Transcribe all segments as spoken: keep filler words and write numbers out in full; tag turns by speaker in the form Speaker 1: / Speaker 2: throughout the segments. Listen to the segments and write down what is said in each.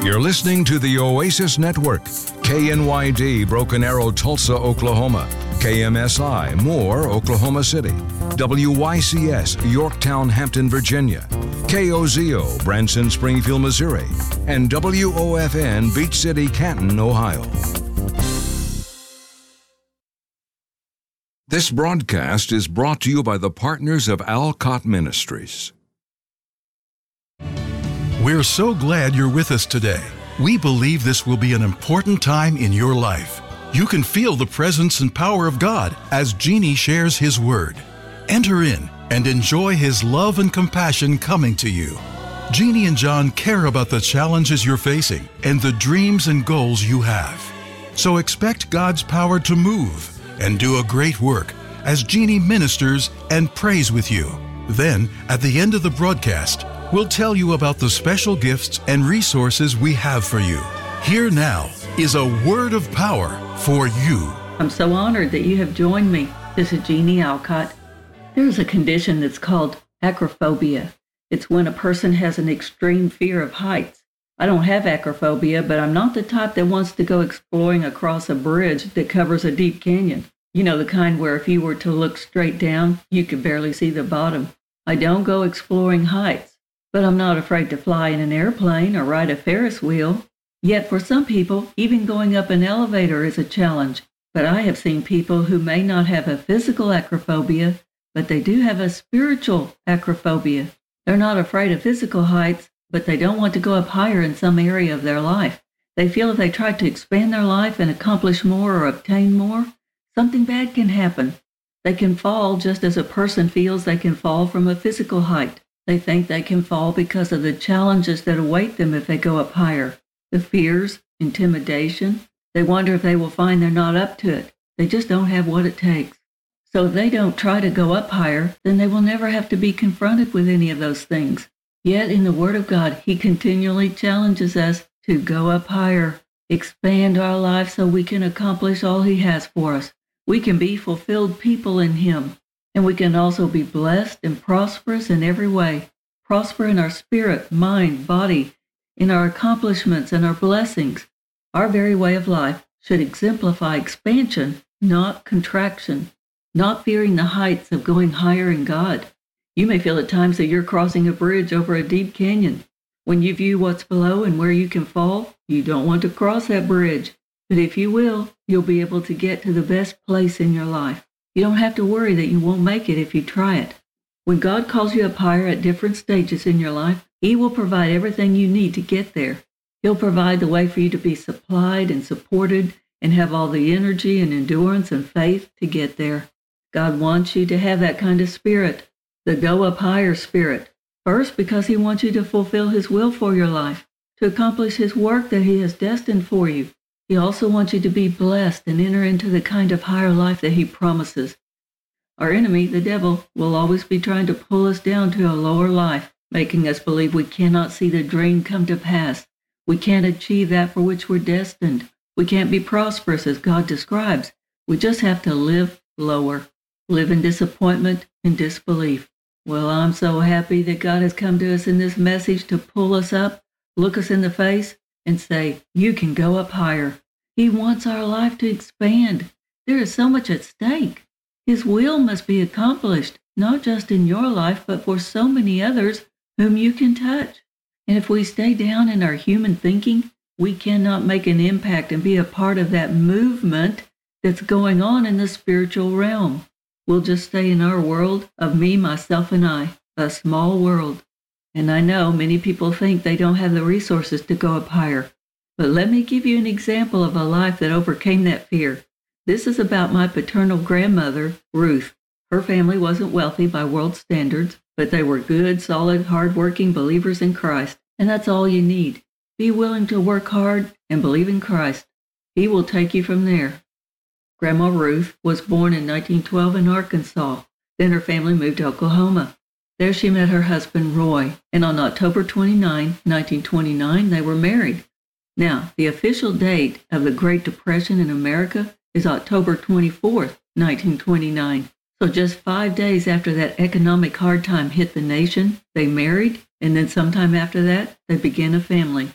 Speaker 1: You're listening to the Oasis Network, K N Y D, Broken Arrow, Tulsa, Oklahoma, K M S I, Moore, Oklahoma City, W Y C S, Yorktown, Hampton, Virginia, K O Z O, Branson, Springfield, Missouri, and W O F N, Beach City, Canton, Ohio. This broadcast is brought to you by the partners of Alcott Ministries.
Speaker 2: We're so glad you're with us today. We believe this will be an important time in your life. You can feel the presence and power of God as Jeannie shares His Word. Enter in and enjoy His love and compassion coming to you. Jeannie and John care about the challenges you're facing and the dreams and goals you have. So expect God's power to move and do a great work as Jeannie ministers and prays with you. Then, at the end of the broadcast, we'll tell you about the special gifts and resources we have for you. Here now is a word of power for you.
Speaker 3: I'm so honored that you have joined me. This is Jeannie Alcott. There's a condition that's called acrophobia. It's when a person has an extreme fear of heights. I don't have acrophobia, but I'm not the type that wants to go exploring across a bridge that covers a deep canyon. You know, the kind where if you were to look straight down, you could barely see the bottom. I don't go exploring heights, but I'm not afraid to fly in an airplane or ride a Ferris wheel. Yet for some people, even going up an elevator is a challenge. But I have seen people who may not have a physical acrophobia, but they do have a spiritual acrophobia. They're not afraid of physical heights, but they don't want to go up higher in some area of their life. They feel if they try to expand their life and accomplish more or obtain more, something bad can happen. They can fall just as a person feels they can fall from a physical height. They think they can fall because of the challenges that await them if they go up higher. The fears, intimidation. They wonder if they will find they're not up to it. They just don't have what it takes. So if they don't try to go up higher, then they will never have to be confronted with any of those things. Yet in the Word of God, He continually challenges us to go up higher, expand our life so we can accomplish all He has for us. We can be fulfilled people in Him, and we can also be blessed and prosperous in every way. Prosper in our spirit, mind, body, in our accomplishments and our blessings. Our very way of life should exemplify expansion, not contraction, not fearing the heights of going higher in God. You may feel at times that you're crossing a bridge over a deep canyon. When you view what's below and where you can fall, you don't want to cross that bridge. But if you will, you'll be able to get to the best place in your life. You don't have to worry that you won't make it if you try it. When God calls you up higher at different stages in your life, He will provide everything you need to get there. He'll provide the way for you to be supplied and supported and have all the energy and endurance and faith to get there. God wants you to have that kind of spirit. The go up higher spirit. First, because He wants you to fulfill His will for your life, to accomplish His work that He has destined for you. He also wants you to be blessed and enter into the kind of higher life that He promises. Our enemy, the devil, will always be trying to pull us down to a lower life, making us believe we cannot see the dream come to pass. We can't achieve that for which we're destined. We can't be prosperous as God describes. We just have to live lower, live in disappointment and disbelief. Well, I'm so happy that God has come to us in this message to pull us up, look us in the face, and say, you can go up higher. He wants our life to expand. There is so much at stake. His will must be accomplished, not just in your life, but for so many others whom you can touch. And if we stay down in our human thinking, we cannot make an impact and be a part of that movement that's going on in the spiritual realm. We'll just stay in our world of me, myself, and I, a small world. And I know many people think they don't have the resources to go up higher. But let me give you an example of a life that overcame that fear. This is about my paternal grandmother, Ruth. Her family wasn't wealthy by world standards, but they were good, solid, hard-working believers in Christ. And that's all you need. Be willing to work hard and believe in Christ. He will take you from there. Grandma Ruth was born in nineteen twelve in Arkansas. Then her family moved to Oklahoma. There she met her husband, Roy, and on October twenty-ninth, nineteen twenty-nine, they were married. Now, the official date of the Great Depression in America is October twenty-fourth, nineteen twenty-nine. So just five days after that economic hard time hit the nation, they married, and then sometime after that, they began a family.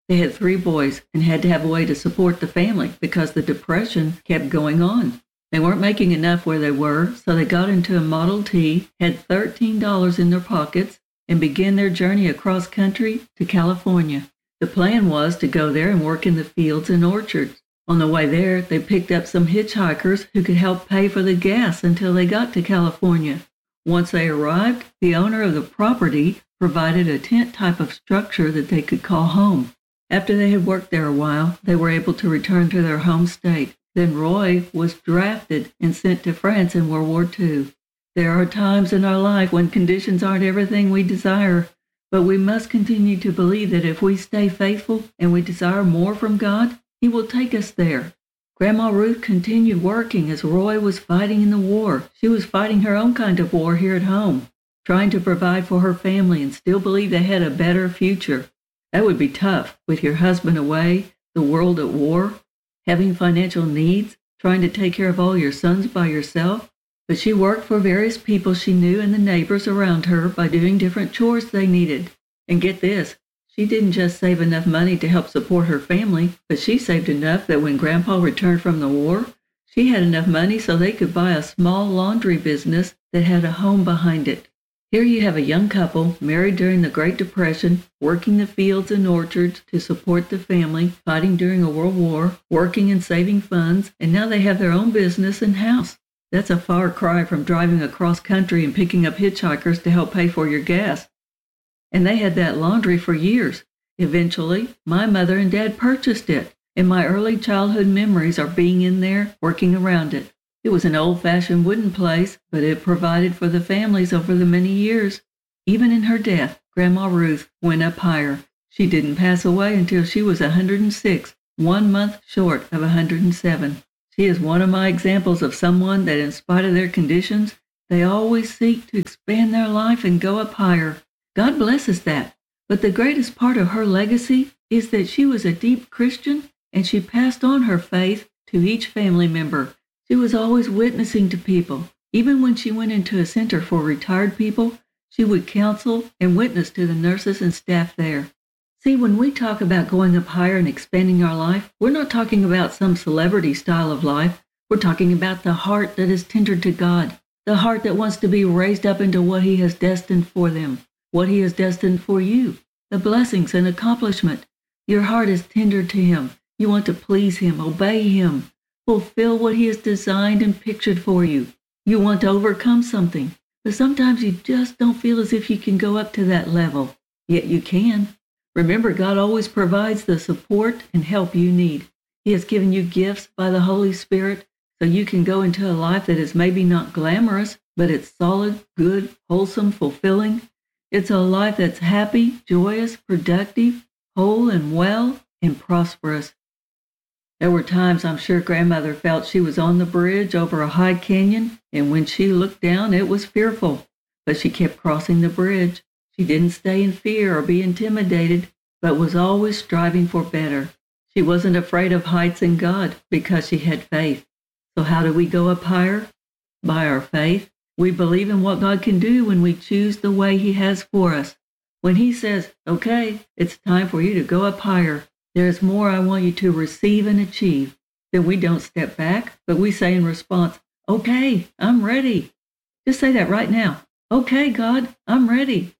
Speaker 3: They had three boys and had to have a way to support the family because the Depression kept going on. They weren't making enough where they were, so they got into a Model T, had thirteen dollars in their pockets, and began their journey across country to California. The plan was to go there and work in the fields and orchards. On the way there, they picked up some hitchhikers who could help pay for the gas until they got to California. Once they arrived, the owner of the property provided a tent type of structure that they could call home. After they had worked there a while, they were able to return to their home state. Then Roy was drafted and sent to France in World War Two. There are times in our life when conditions aren't everything we desire, but we must continue to believe that if we stay faithful and we desire more from God, He will take us there. Grandma Ruth continued working as Roy was fighting in the war. She was fighting her own kind of war here at home, trying to provide for her family and still believe they had a better future. That would be tough with your husband away, the world at war, having financial needs, trying to take care of all your sons by yourself. But she worked for various people she knew and the neighbors around her by doing different chores they needed. And get this, she didn't just save enough money to help support her family, but she saved enough that when Grandpa returned from the war, she had enough money so they could buy a small laundry business that had a home behind it. Here you have a young couple married during the Great Depression, working the fields and orchards to support the family, fighting during a world war, working and saving funds, and now they have their own business and house. That's a far cry from driving across country and picking up hitchhikers to help pay for your gas. And they had that laundry for years. Eventually, my mother and dad purchased it, and my early childhood memories are being in there, working around it. It was an old-fashioned wooden place, but it provided for the families over the many years. Even in her death, Grandma Ruth went up higher. She didn't pass away until she was one hundred six, one month short of one hundred seven. She is one of my examples of someone that, in spite of their conditions, they always seek to expand their life and go up higher. God blesses that. But the greatest part of her legacy is that she was a deep Christian and she passed on her faith to each family member. She was always witnessing to people. Even when she went into a center for retired people, she would counsel and witness to the nurses and staff there. See, when we talk about going up higher and expanding our life, we're not talking about some celebrity style of life. We're talking about the heart that is tender to God, the heart that wants to be raised up into what He has destined for them, what He has destined for you, the blessings and accomplishment. Your heart is tender to Him. You want to please Him, obey Him, fulfill what He has designed and pictured for you. You want to overcome something, but sometimes you just don't feel as if you can go up to that level. Yet you can. Remember, God always provides the support and help you need. He has given you gifts by the Holy Spirit so you can go into a life that is maybe not glamorous, but it's solid, good, wholesome, fulfilling. It's a life that's happy, joyous, productive, whole and well, and prosperous. There were times I'm sure Grandmother felt she was on the bridge over a high canyon, and when she looked down, it was fearful. But she kept crossing the bridge. She didn't stay in fear or be intimidated, but was always striving for better. She wasn't afraid of heights in God because she had faith. So how do we go up higher? By our faith. We believe in what God can do when we choose the way He has for us. When He says, okay, it's time for you to go up higher, there's more I want you to receive and achieve, then we don't step back, but we say in response, okay, I'm ready. Just say that right now. Okay, God, I'm ready.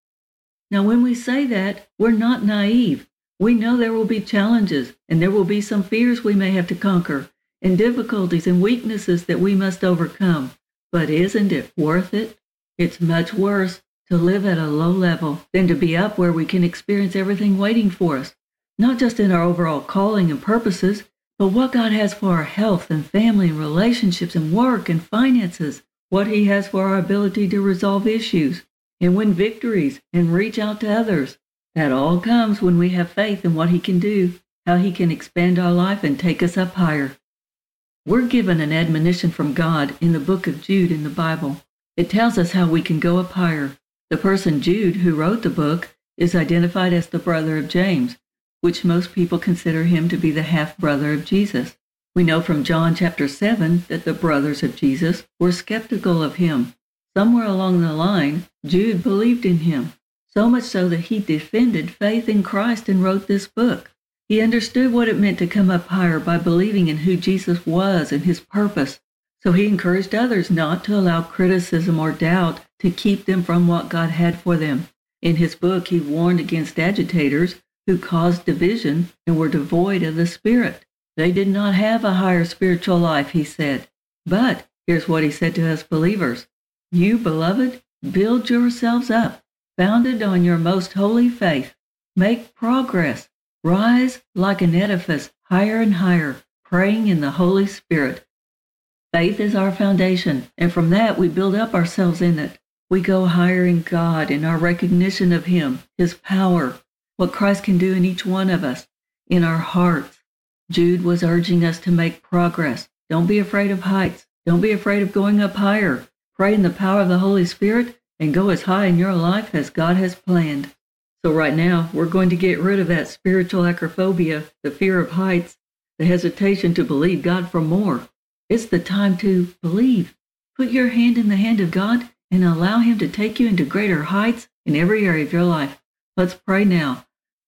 Speaker 3: Now, when we say that, we're not naive. We know there will be challenges, and there will be some fears we may have to conquer, and difficulties and weaknesses that we must overcome. But isn't it worth it? It's much worse to live at a low level than to be up where we can experience everything waiting for us, not just in our overall calling and purposes, but what God has for our health and family and relationships and work and finances, what He has for our ability to resolve issues and win victories and reach out to others. That all comes when we have faith in what He can do, how He can expand our life and take us up higher. We're given an admonition from God in the book of Jude in the Bible. It tells us how we can go up higher. The person Jude, who wrote the book, is identified as the brother of James, which most people consider him to be the half-brother of Jesus. We know from John chapter seven that the brothers of Jesus were skeptical of Him. Somewhere along the line, Jude believed in Him. so much so that he defended faith in Christ and wrote this book. He understood what it meant to come up higher by believing in who Jesus was and his purpose. So he encouraged others not to allow criticism or doubt to keep them from what God had for them. In his book, he warned against agitators who caused division and were devoid of the Spirit. They did not have a higher spiritual life, he said. But here's what he said to us believers. You, beloved, build yourselves up, founded on your most holy faith. Make progress. Rise like an edifice, higher and higher, praying in the Holy Spirit. Faith is our foundation, and from that we build up ourselves in it. We go higher in God in our recognition of Him, His power, what Christ can do in each one of us, in our hearts. Jude was urging us to make progress. Don't be afraid of heights. Don't be afraid of going up higher. Pray in the power of the Holy Spirit and go as high in your life as God has planned. So right now, we're going to get rid of that spiritual acrophobia, the fear of heights, the hesitation to believe God for more. It's the time to believe. Put your hand in the hand of God and allow Him to take you into greater heights in every area of your life. Let's pray now.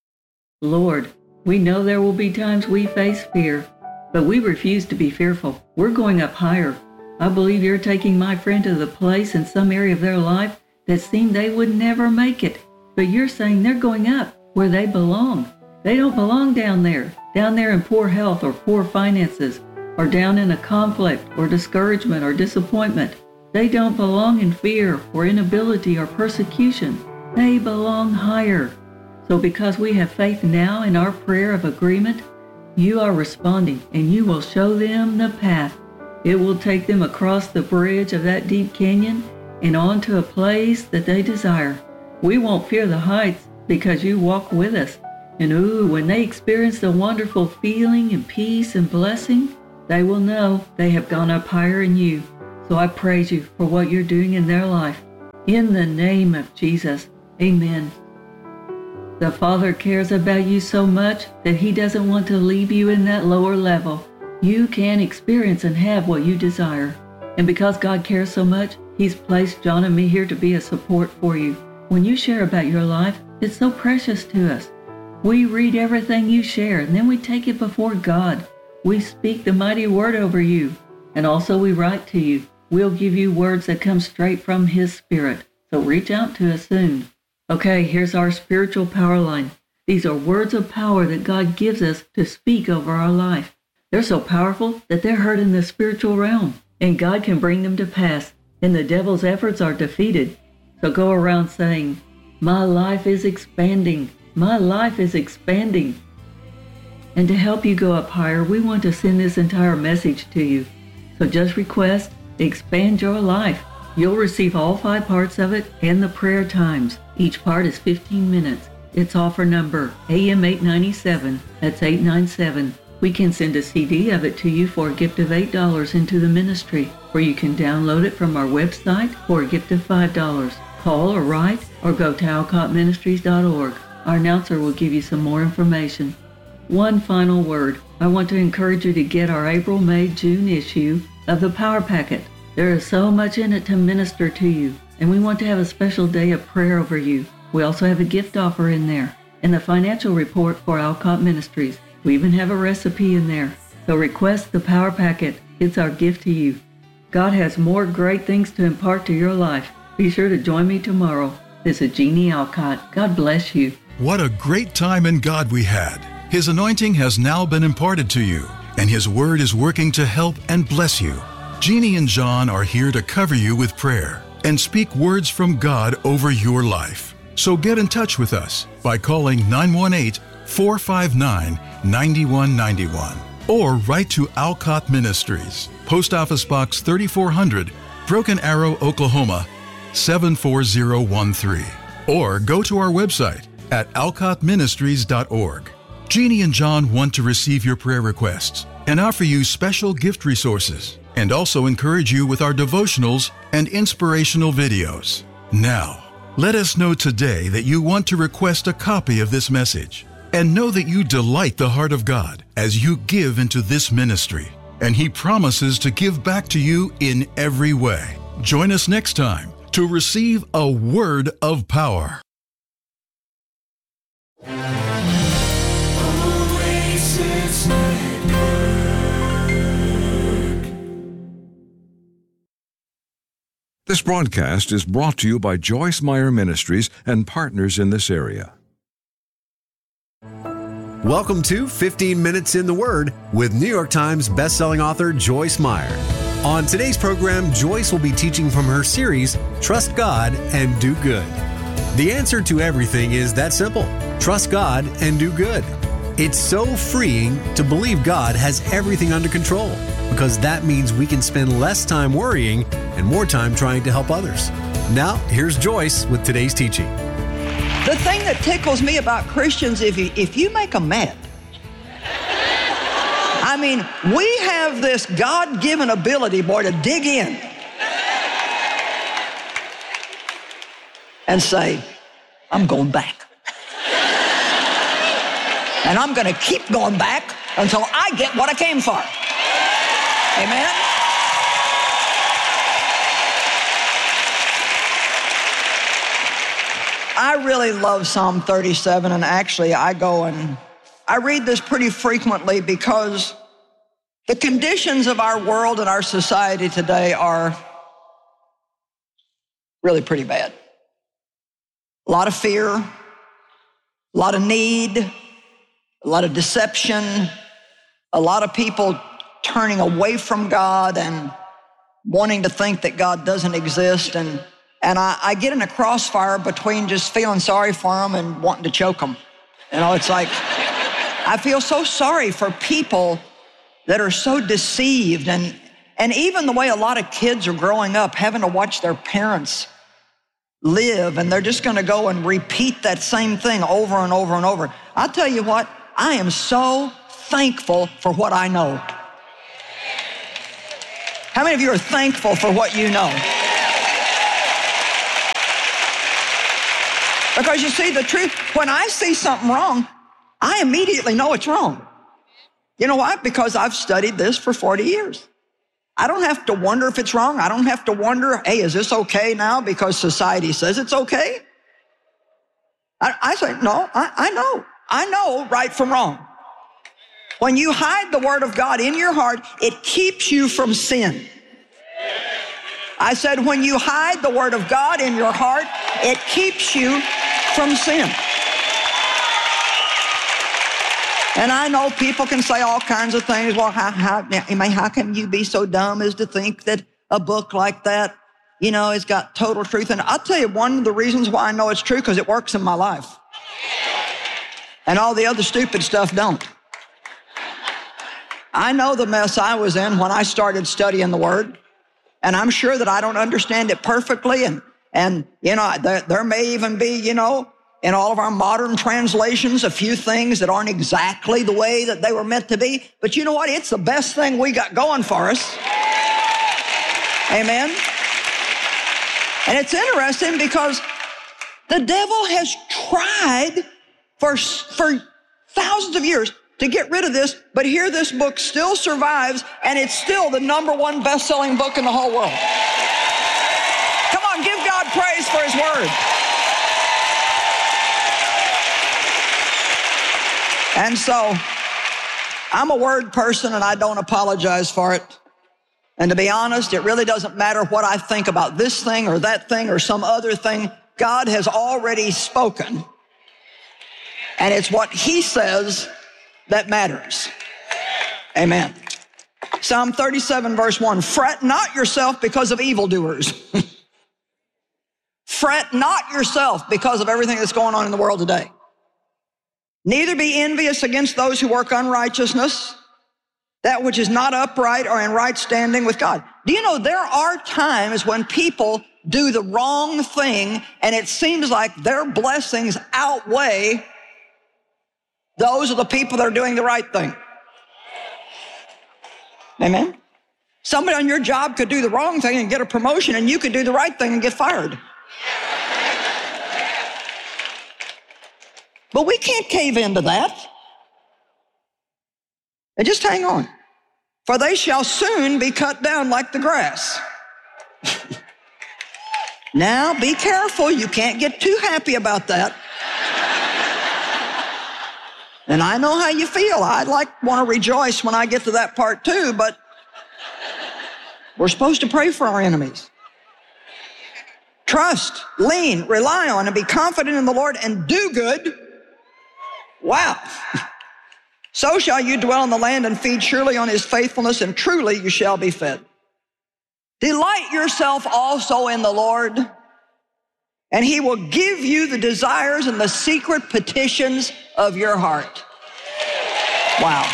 Speaker 3: Lord, we know there will be times we face fear, but we refuse to be fearful. We're going up higher. I believe You're taking my friend to the place in some area of their life that seemed they would never make it. But You're saying they're going up where they belong. They don't belong down there, down there in poor health or poor finances, or down in a conflict or discouragement or disappointment. They don't belong in fear or inability or persecution. They belong higher. So because we have faith now in our prayer of agreement, You are responding and You will show them the path. It will take them across the bridge of that deep canyon and on to a place that they desire. We won't fear the heights because You walk with us. And ooh, when they experience the wonderful feeling and peace and blessing, they will know they have gone up higher in You. So I praise You for what You're doing in their life. In the name of Jesus, amen. The Father cares about you so much that He doesn't want to leave you in that lower level. You can experience and have what you desire. And because God cares so much, He's placed John and me here to be a support for you. When you share about your life, it's so precious to us. We read everything you share, and then we take it before God. We speak the mighty word over you, and also we write to you. We'll give you words that come straight from His Spirit. So reach out to us soon. Okay, here's our spiritual power line. These are words of power that God gives us to speak over our life. They're so powerful that they're heard in the spiritual realm, and God can bring them to pass, and the devil's efforts are defeated. So go around saying, my life is expanding. My life is expanding. And to help you go up higher, we want to send this entire message to you. So just request, expand your life. You'll receive all five parts of it and the prayer times. Each part is fifteen minutes. It's offer number A M eight ninety-seven. That's eight nine seven. We can send a C D of it to you for a gift of eight dollars into the ministry, or you can download it from our website for a gift of five dollars. Call or write or go to alcott ministries dot org. Our announcer will give you some more information. One final word. I want to encourage you to get our April, May, June issue of the Power Packet. There is so much in it to minister to you, and we want to have a special day of prayer over you. We also have a gift offer in there, and the financial report for Alcott Ministries. We even have a recipe in there. So request the Power Packet. It's our gift to you. God has more great things to impart to your life. Be sure to join me tomorrow. This is Jeannie Alcott. God bless you.
Speaker 2: What a great time in God we had. His anointing has now been imparted to you, and His word is working to help and bless you. Jeannie and John are here to cover you with prayer and speak words from God over your life. So get in touch with us by calling nine one eight, four five nine, nine one nine one or write to Alcott Ministries, Post Office Box thirty-four hundred, Broken Arrow, Oklahoma, seven four zero one three. Or go to our website at alcott ministries dot org. Jeannie and John want to receive your prayer requests and offer you special gift resources, and also encourage you with our devotionals and inspirational videos. Now, let us know today that you want to request a copy of this message, and know that you delight the heart of God as you give into this ministry, and He promises to give back to you in every way. Join us next time to receive a word of power.
Speaker 1: Oasis Network. This broadcast is brought to you by Joyce Meyer Ministries and partners in this area.
Speaker 4: Welcome to fifteen minutes in the Word with New York Times bestselling author Joyce Meyer. On today's program, Joyce will be teaching from her series, Trust God and Do Good. The answer to everything is that simple. Trust God and do good. It's so freeing to believe God has everything under control, because that means we can spend less time worrying and more time trying to help others. Now, here's Joyce with today's teaching.
Speaker 5: The thing that tickles me about Christians, if you, if you make them mad, I mean, we have this God-given ability, boy, to dig in and say, I'm going back. And I'm going to keep going back until I get what I came for. Amen? I really love Psalm thirty-seven, and actually I go and I read this pretty frequently because the conditions of our world and our society today are really pretty bad. A lot of fear, a lot of need, a lot of deception, a lot of people turning away from God and wanting to think that God doesn't exist. And, and I, I get in a crossfire between just feeling sorry for them and wanting to choke them. You know, it's like, I feel so sorry for people that are so deceived, and, and even the way a lot of kids are growing up, having to watch their parents live, and they're just gonna go and repeat that same thing over and over and over. I'll tell you what, I am so thankful for what I know. How many of you are thankful for what you know? Because you see, the truth, when I see something wrong, I immediately know it's wrong. You know why? Because I've studied this for forty years. I don't have to wonder if it's wrong. I don't have to wonder, hey, is this okay now because society says it's okay? I, I say, no, I, I know. I know right from wrong. When you hide the Word of God in your heart, it keeps you from sin. I said, when you hide the Word of God in your heart, it keeps you from sin. And I know people can say all kinds of things. Well, how, how, I mean, how can you be so dumb as to think that a book like that, you know, has got total truth? And I'll tell you one of the reasons why I know it's true, because it works in my life. And all the other stupid stuff don't. I know the mess I was in when I started studying the Word, and I'm sure that I don't understand it perfectly. And, and you know, there, there may even be, you know, in all of our modern translations, a few things that aren't exactly the way that they were meant to be. But you know what? It's the best thing we got going for us. Amen? And it's interesting because the devil has tried for, for thousands of years to get rid of this, but here this book still survives, and it's still the number one best-selling book in the whole world. Come on, give God praise for His Word. And so, I'm a word person, and I don't apologize for it. And to be honest, it really doesn't matter what I think about this thing or that thing or some other thing. God has already spoken, and it's what He says that matters. Amen. Psalm thirty-seven, verse one, fret not yourself because of evildoers. Fret not yourself because of everything that's going on in the world today. Neither be envious against those who work unrighteousness, that which is not upright or in right standing with God. Do you know there are times when people do the wrong thing and it seems like their blessings outweigh those of the people that are doing the right thing? Amen? Somebody on your job could do the wrong thing and get a promotion, and you could do the right thing and get fired. But we can't cave into that. And just hang on. For they shall soon be cut down like the grass. Now, be careful. You can't get too happy about that. And I know how you feel. I'd like want to rejoice when I get to that part too, but we're supposed to pray for our enemies. Trust, lean, rely on, and be confident in the Lord and do good. Wow. So shall you dwell in the land and feed surely on his faithfulness, and truly you shall be fed. Delight yourself also in the Lord, and he will give you the desires and the secret petitions of your heart. Wow.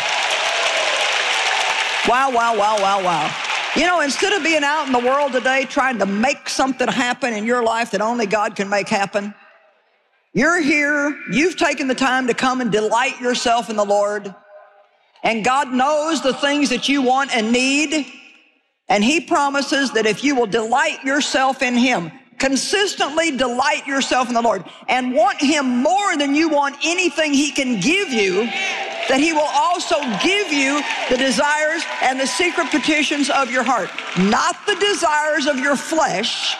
Speaker 5: Wow, wow, wow, wow, wow. You know, instead of being out in the world today trying to make something happen in your life that only God can make happen, you're here, you've taken the time to come and delight yourself in the Lord, and God knows the things that you want and need, and he promises that if you will delight yourself in him, consistently delight yourself in the Lord, and want him more than you want anything he can give you, that he will also give you the desires and the secret petitions of your heart, not the desires of your flesh.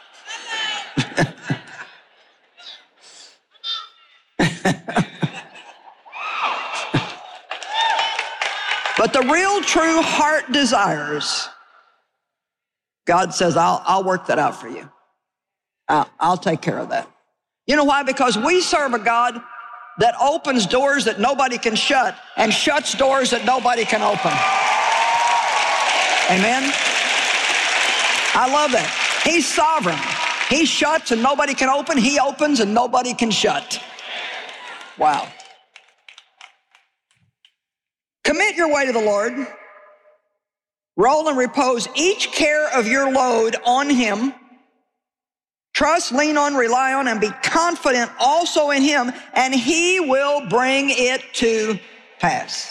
Speaker 5: But the real true heart desires, God says, I'll, I'll work that out for you. I'll, I'll take care of that. You know why? Because we serve a God that opens doors that nobody can shut and shuts doors that nobody can open. Amen? I love that. He's sovereign. He shuts and nobody can open. He opens and nobody can shut. Wow. Commit your way to the Lord. Roll and repose each care of your load on him. Trust, lean on, rely on, and be confident also in him, and he will bring it to pass.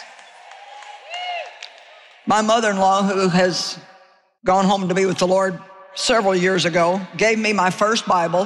Speaker 5: My mother-in-law, who has gone home to be with the Lord several years ago, gave me my first Bible.